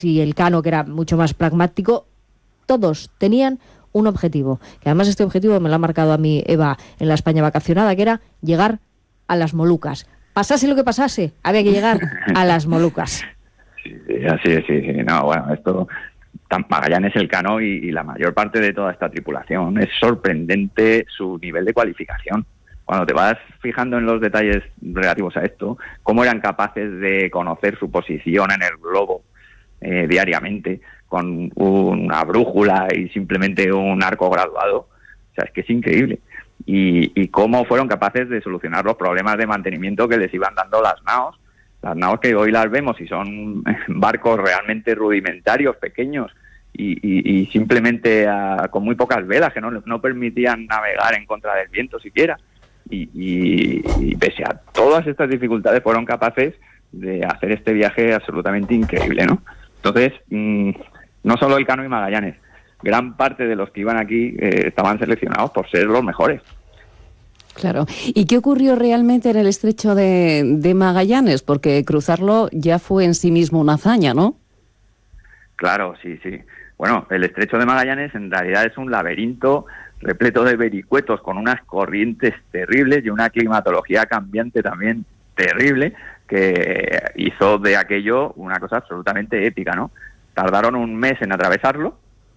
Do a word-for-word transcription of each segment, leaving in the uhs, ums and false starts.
y Elcano, que era mucho más pragmático, todos tenían un objetivo, que además este objetivo me lo ha marcado a mí Eva en la España vacacionada, que era llegar a las Molucas. Pasase lo que pasase, había que llegar a las Molucas. Sí, sí, así es, sí, sí. No, bueno, esto, Magallanes, Elcano y, y la mayor parte de toda esta tripulación, es sorprendente su nivel de cualificación. Cuando te vas fijando en los detalles relativos a esto, cómo eran capaces de conocer su posición en el globo eh, diariamente, con una brújula y simplemente un arco graduado. O sea, es que es increíble. Y, y cómo fueron capaces de solucionar los problemas de mantenimiento que les iban dando las naos. Las naos que hoy las vemos y son barcos realmente rudimentarios, pequeños, y, y, y simplemente a, con muy pocas velas, que no, no permitían navegar en contra del viento siquiera. Y, y, y pese a todas estas dificultades fueron capaces de hacer este viaje absolutamente increíble, ¿no? Entonces, mmm, no solo Elcano y Magallanes, gran parte de los que iban aquí eh, estaban seleccionados por ser los mejores. Claro. ¿Y qué ocurrió realmente en el estrecho de, de Magallanes? Porque cruzarlo ya fue en sí mismo una hazaña, ¿no? Claro, sí, sí. Bueno, el estrecho de Magallanes en realidad es un laberinto repleto de vericuetos con unas corrientes terribles y una climatología cambiante también terrible que hizo de aquello una cosa absolutamente épica, ¿no? Tardaron un mes en atravesarlo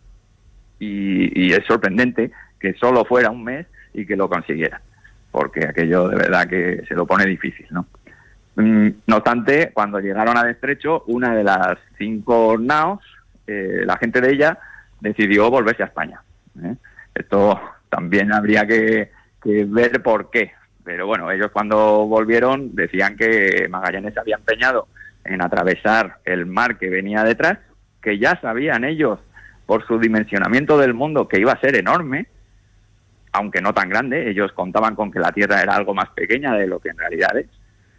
y, y es sorprendente que solo fuera un mes y que lo consiguieran, porque aquello de verdad que se lo pone difícil, ¿no? No obstante, cuando llegaron al estrecho, una de las cinco naos, eh, la gente de ella decidió volverse a España, ¿eh? Esto también habría que, que ver por qué. Pero bueno, ellos cuando volvieron decían que Magallanes se había empeñado en atravesar el mar que venía detrás, que ya sabían ellos por su dimensionamiento del mundo que iba a ser enorme, aunque no tan grande. Ellos contaban con que la Tierra era algo más pequeña de lo que en realidad es.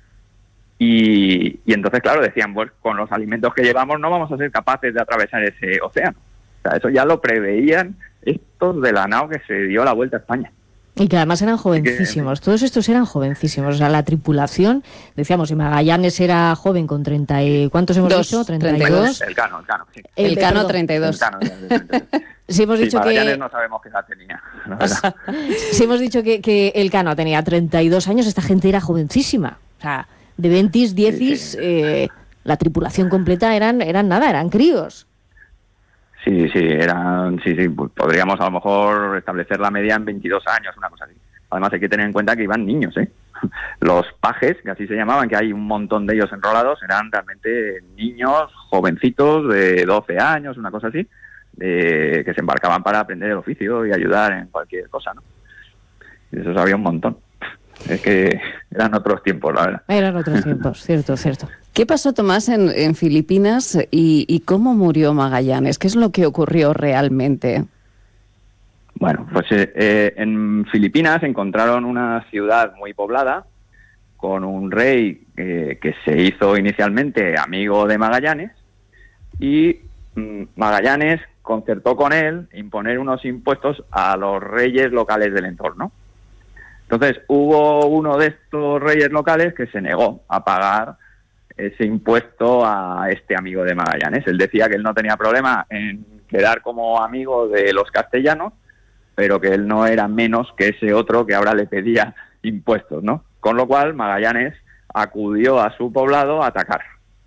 Y, y entonces, claro, decían, pues con los alimentos que llevamos no vamos a ser capaces de atravesar ese océano. O sea, eso ya lo preveían estos de la nao que se dio la vuelta a España. Y que además eran jovencísimos, todos estos eran jovencísimos. O sea, la tripulación, decíamos, si Magallanes era joven con treinta y... ¿Cuántos hemos Dos, dicho? treinta y dos. El Cano, el Cano, sí. El, el Cano, perdón. treinta y dos. El Cano, treinta y dos. Si hemos dicho sí, Magallanes que... no sabemos qué edad tenía, la verdad. Si hemos dicho que, que el Cano tenía treinta y dos años, esta gente era jovencísima. O sea, de veintis, diecis, sí, sí. Eh, la tripulación completa eran, eran nada, eran críos. Sí, sí, eran, sí, sí, pues podríamos a lo mejor establecer la media en veintidós años, una cosa así. Además hay que tener en cuenta que iban niños, ¿eh? Los pajes, que así se llamaban, que hay un montón de ellos enrolados, eran realmente niños, jovencitos de doce años, una cosa así, eh, que se embarcaban para aprender el oficio y ayudar en cualquier cosa, ¿no? Y eso había un montón. Es que eran otros tiempos, la verdad. Eran otros tiempos, cierto, cierto. ¿Qué pasó, Tomás, en, en Filipinas y, y cómo murió Magallanes? ¿Qué es lo que ocurrió realmente? Bueno, pues eh, eh, en Filipinas encontraron una ciudad muy poblada con un rey eh, que se hizo inicialmente amigo de Magallanes y mm, Magallanes concertó con él imponer unos impuestos a los reyes locales del entorno. Entonces hubo uno de estos reyes locales que se negó a pagar ese impuesto a este amigo de Magallanes. Él decía que él no tenía problema en quedar como amigo de los castellanos, pero que él no era menos que ese otro que ahora le pedía impuestos, ¿no? Con lo cual Magallanes acudió a su poblado a atacar.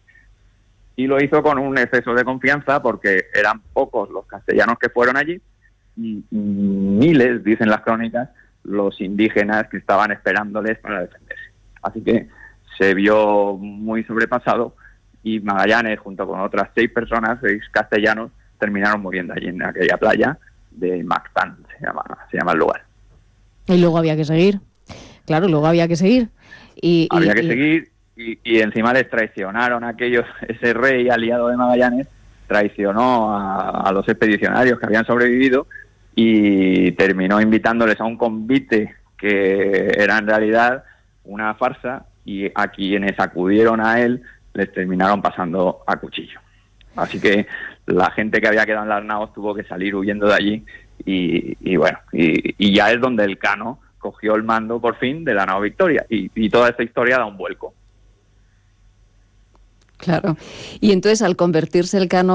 Y lo hizo con un exceso de confianza porque eran pocos los castellanos que fueron allí y, y miles, dicen las crónicas, los indígenas que estaban esperándoles para defenderse. Así que se vio muy sobrepasado y Magallanes, junto con otras seis personas, seis castellanos, terminaron muriendo allí en aquella playa de Mactán, se llama, se llama el lugar. Y luego había que seguir. Claro, luego había que seguir. Y, había y, que y... seguir y, y encima les traicionaron a aquellos, ese rey aliado de Magallanes, traicionó a, a los expedicionarios que habían sobrevivido y terminó invitándoles a un convite que era en realidad una farsa y a quienes acudieron a él les terminaron pasando a cuchillo. Así que la gente que había quedado en las naos tuvo que salir huyendo de allí y, y bueno, y, y ya es donde el Cano cogió el mando por fin de la nao Victoria y, y toda esta historia da un vuelco. Claro. Y entonces al convertirse el Cano